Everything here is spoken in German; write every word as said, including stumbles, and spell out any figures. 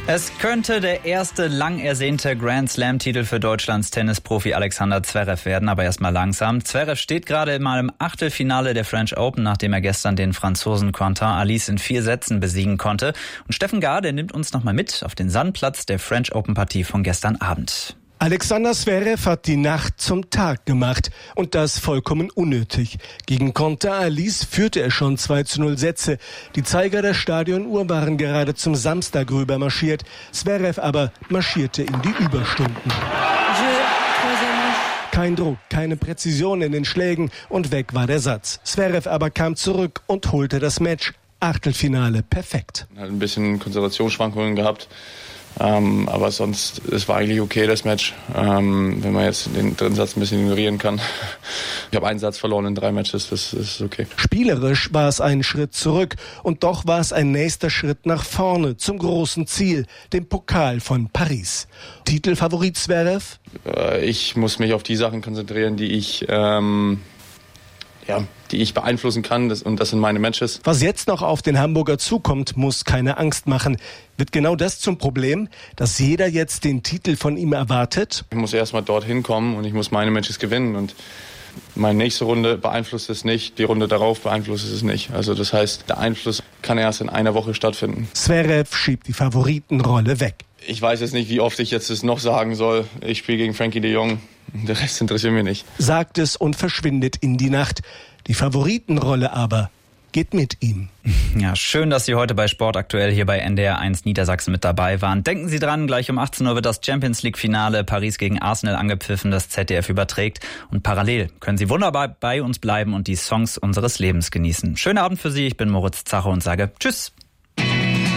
Es könnte der erste lang ersehnte Grand Slam-Titel für Deutschlands Tennisprofi Alexander Zverev werden, aber erstmal langsam. Zverev steht gerade mal im Achtelfinale der French Open, nachdem er gestern den Franzosen Quentin Halys in vier Sätzen besiegen konnte. Und Steffen Gahr, der nimmt uns nochmal mit auf den Sandplatz der French Open-Partie von gestern Abend. Alexander Zverev hat die Nacht zum Tag gemacht und das vollkommen unnötig. Gegen Quentin Halys führte er schon zwei zu null Sätze. Die Zeiger der Stadionuhr waren gerade zum Samstag rüber marschiert. Zverev aber marschierte in die Überstunden. Kein Druck, keine Präzision in den Schlägen und weg war der Satz. Zverev aber kam zurück und holte das Match. Achtelfinale perfekt. Hat ein bisschen Konzentrationsschwankungen gehabt. Ähm, aber sonst, es war eigentlich okay, das Match, ähm, wenn man jetzt den dritten Satz ein bisschen ignorieren kann. Ich habe einen Satz verloren in drei Matches, das ist okay. Spielerisch war es ein Schritt zurück und doch war es ein nächster Schritt nach vorne zum großen Ziel, dem Pokal von Paris. Titelfavorit Zverev? Äh, ich muss mich auf die Sachen konzentrieren, die ich... Ähm Ja, die ich beeinflussen kann, das, und das sind meine Matches. Was jetzt noch auf den Hamburger zukommt, muss keine Angst machen. Wird genau das zum Problem, dass jeder jetzt den Titel von ihm erwartet? Ich muss erstmal dorthin kommen und ich muss meine Matches gewinnen. Und meine nächste Runde beeinflusst es nicht, die Runde darauf beeinflusst es nicht. Also das heißt, der Einfluss kann erst in einer Woche stattfinden. Zverev schiebt die Favoritenrolle weg. Ich weiß jetzt nicht, wie oft ich jetzt es noch sagen soll. Ich spiele gegen Frankie de Jong. Der Rest interessiert mich nicht. Sagt es und verschwindet in die Nacht. Die Favoritenrolle aber geht mit ihm. Ja, schön, dass Sie heute bei Sport aktuell hier bei N D R eins Niedersachsen mit dabei waren. Denken Sie dran, gleich um achtzehn Uhr wird das Champions League Finale Paris gegen Arsenal angepfiffen, das Z D F überträgt. Und parallel können Sie wunderbar bei uns bleiben und die Songs unseres Lebens genießen. Schönen Abend für Sie, ich bin Moritz Zacher und sage Tschüss.